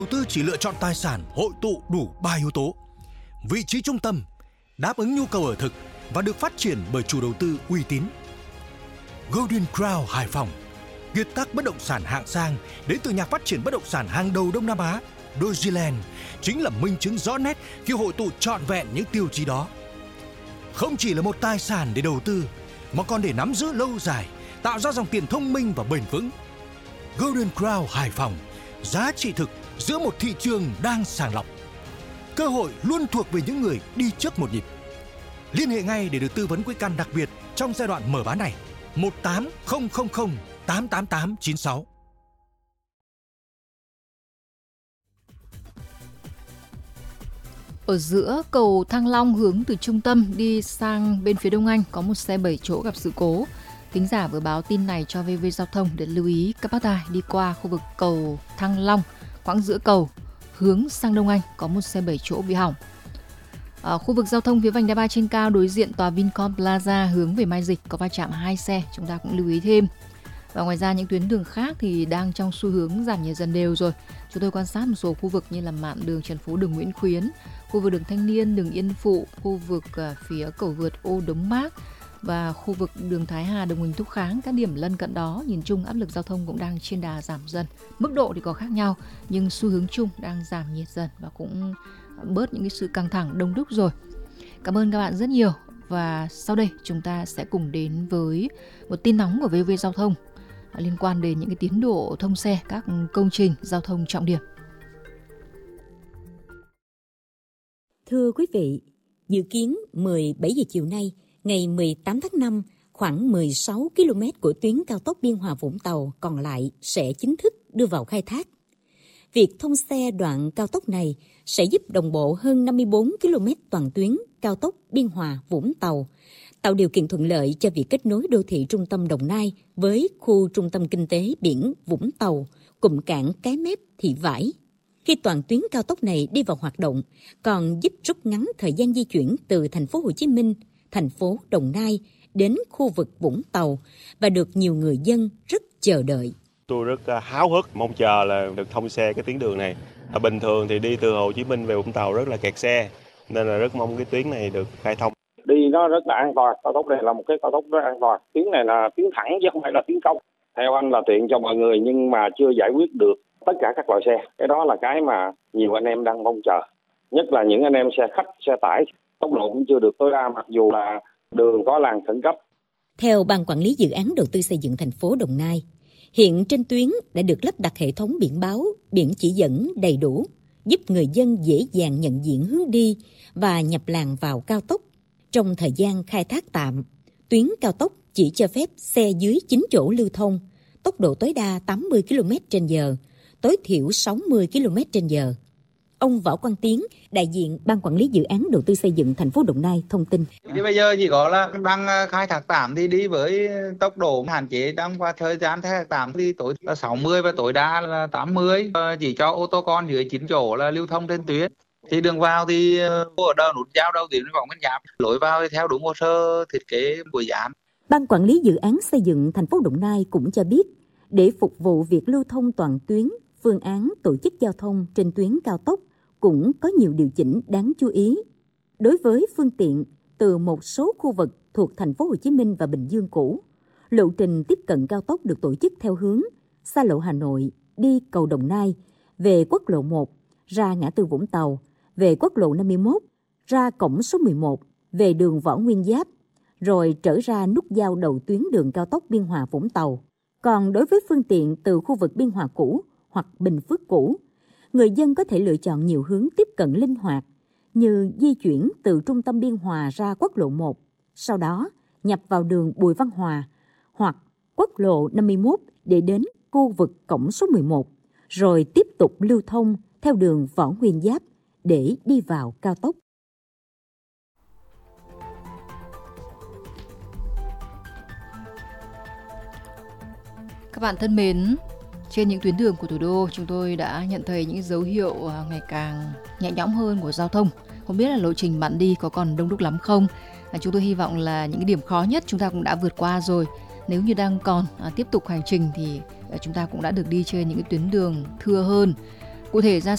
Đầu tư chỉ lựa chọn tài sản hội tụ đủ 3 yếu tố: vị trí trung tâm, đáp ứng nhu cầu ở thực và được phát triển bởi chủ đầu tư uy tín. Golden Crown Hải Phòng, kiệt tác bất động sản hạng sang đến từ nhà phát triển bất động sản hàng đầu Đông Nam Á, Dogeland, chính là minh chứng rõ nét khi hội tụ trọn vẹn những tiêu chí đó. Không chỉ là một tài sản để đầu tư, mà còn để nắm giữ lâu dài, tạo ra dòng tiền thông minh và bền vững. Golden Crown Hải Phòng, giá trị thực giữa một thị trường đang sàng lọc. Cơ hội luôn thuộc về những người đi trước một nhịp. Liên hệ ngay để được tư vấn quỹ căn đặc biệt trong giai đoạn mở bán này. 18000 88896. Ở giữa cầu Thăng Long hướng từ trung tâm đi sang bên phía Đông Anh có một xe 7 chỗ gặp sự cố. Thính giả vừa báo tin này cho VV Giao thông để lưu ý các bác tài đi qua khu vực cầu Thăng Long, quãng giữa cầu hướng sang Đông Anh có một xe 7 chỗ bị hỏng. Ở khu vực giao thông phía vành đai 3 trên cao đối diện tòa Vincom Plaza hướng về Mai Dịch có va chạm 2 xe, chúng ta cũng lưu ý thêm. Và ngoài ra những tuyến đường khác thì đang trong xu hướng giảm nhiệt dần đều rồi. Chúng tôi quan sát một số khu vực như là mạn đường Trần Phú, đường Nguyễn Khuyến, khu vực đường Thanh Niên, đường Yên Phụ, khu vực phía cầu vượt Ô Đống Mác và khu vực đường Thái Hà, đường Huỳnh Thúc Kháng, các điểm lân cận đó, nhìn chung áp lực giao thông cũng đang trên đà giảm dần. Mức độ thì có khác nhau nhưng xu hướng chung đang giảm nhiệt dần và cũng bớt những cái sự căng thẳng đông đúc rồi. Cảm ơn các bạn rất nhiều và sau đây chúng ta sẽ cùng đến với một tin nóng của VV Giao thông liên quan đến những cái tiến độ thông xe các công trình giao thông trọng điểm. Thưa quý vị, dự kiến 17 giờ chiều nay, ngày 18 tháng 5, khoảng 16 km của tuyến cao tốc Biên Hòa Vũng Tàu còn lại sẽ chính thức đưa vào khai thác. Việc thông xe đoạn cao tốc này sẽ giúp đồng bộ hơn 54 km toàn tuyến cao tốc Biên Hòa Vũng Tàu, tạo điều kiện thuận lợi cho việc kết nối đô thị trung tâm Đồng Nai với khu trung tâm kinh tế biển Vũng Tàu, cụm cảng Cái Mép, Thị Vải. Khi toàn tuyến cao tốc này đi vào hoạt động, còn giúp rút ngắn thời gian di chuyển từ thành phố Hồ Chí Minh, thành phố Đồng Nai đến khu vực Vũng Tàu và được nhiều người dân rất chờ đợi. Tôi rất háo hức, mong chờ là được thông xe cái tuyến đường này. Bình thường thì đi từ Hồ Chí Minh về Vũng Tàu rất là kẹt xe, nên là rất mong cái tuyến này được khai thông. Đi nó rất là an toàn, cao tốc này là một cái cao tốc rất an toàn. Tuyến này là tuyến thẳng chứ không phải là tuyến cong. Theo anh là tiện cho mọi người nhưng mà chưa giải quyết được tất cả các loại xe. Cái đó là cái mà nhiều anh em đang mong chờ. Nhất là những anh em xe khách, xe tải, tốc độ cũng chưa được tối đa mặc dù là đường có làn khẩn cấp. Theo Ban Quản lý Dự án Đầu tư xây dựng thành phố Đồng Nai, hiện trên tuyến đã được lắp đặt hệ thống biển báo, biển chỉ dẫn đầy đủ, giúp người dân dễ dàng nhận diện hướng đi và nhập làn vào cao tốc. Trong thời gian khai thác tạm, tuyến cao tốc chỉ cho phép xe dưới 9 chỗ lưu thông, tốc độ tối đa 80 km/h, tối thiểu 60 km/h. Ông Võ Quang Tiến, đại diện Ban Quản lý Dự án Đầu tư xây dựng thành phố Đồng Nai thông tin. Thì bây giờ chỉ có là đang khai thác tạm thì đi với tốc độ hạn chế trong thời gian khai thác tạm thì tối là 60 và tối đa là 80, chỉ cho ô tô con dưới 9 chỗ là lưu thông trên tuyến. Thì đường vào thì ở đầu nút giao đầu tuyến vòng bên giáp, lối vào thì theo đúng hồ sơ thiết kế của dự án. Ban Quản lý Dự án Xây dựng thành phố Đồng Nai cũng cho biết, để phục vụ việc lưu thông toàn tuyến, phương án tổ chức giao thông trên tuyến cao tốc cũng có nhiều điều chỉnh đáng chú ý. Đối với phương tiện từ một số khu vực thuộc thành phố Hồ Chí Minh và Bình Dương cũ, lộ trình tiếp cận cao tốc được tổ chức theo hướng xa lộ Hà Nội đi cầu Đồng Nai, về quốc lộ 1 ra ngã tư Vũng Tàu, về quốc lộ 51 ra cổng số 11 về đường Võ Nguyên Giáp, rồi trở ra nút giao đầu tuyến đường cao tốc Biên Hòa Vũng Tàu. Còn đối với phương tiện từ khu vực Biên Hòa cũ hoặc Bình Phước cũ, người dân có thể lựa chọn nhiều hướng tiếp cận linh hoạt như di chuyển từ trung tâm Biên Hòa ra quốc lộ 1, sau đó nhập vào đường Bùi Văn Hòa hoặc quốc lộ 51 để đến khu vực cổng số 11, rồi tiếp tục lưu thông theo đường Võ Nguyên Giáp để đi vào cao tốc. Các bạn thân mến, trên những tuyến đường của thủ đô, chúng tôi đã nhận thấy những dấu hiệu ngày càng nhẹ nhõm hơn của giao thông. Không biết là lộ trình bạn đi có còn đông đúc lắm không? Chúng tôi hy vọng là những cái điểm khó nhất chúng ta cũng đã vượt qua rồi. Nếu như đang còn tiếp tục hành trình thì chúng ta cũng đã được đi trên những cái tuyến đường thưa hơn. Cụ thể ra